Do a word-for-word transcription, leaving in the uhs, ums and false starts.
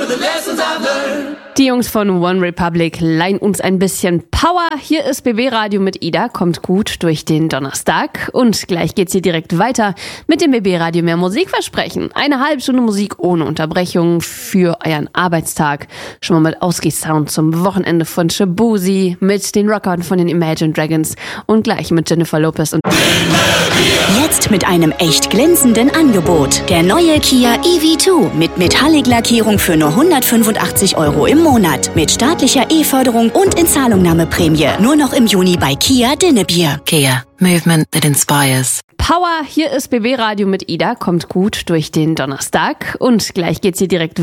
Die Jungs von One Republic leihen uns ein bisschen Power. Hier ist B B Radio mit Ida, kommt gut durch den Donnerstag. Und gleich geht's hier direkt weiter mit dem B B Radio Mehr Musikversprechen. Eine halbe Stunde Musik ohne Unterbrechung für euren Arbeitstag. Schon mal mit Ausgeh-Sound zum Wochenende von Shabuzi, mit den Rockern von den Imagine Dragons und gleich mit Jennifer Lopez und Jetzt mit einem echt glänzenden Angebot. Der neue Kia E V zwei mit Metallic-Lackierung für nur hundertfünfundachtzig Euro im Monat. Mit staatlicher E-Förderung und Inzahlungnahmeprämie. Nur noch im Juni bei Kia Dinnebier. Kia. Movement that inspires. Power, hier ist B B Radio mit Ida, kommt gut durch den Donnerstag. Und gleich geht's hier direkt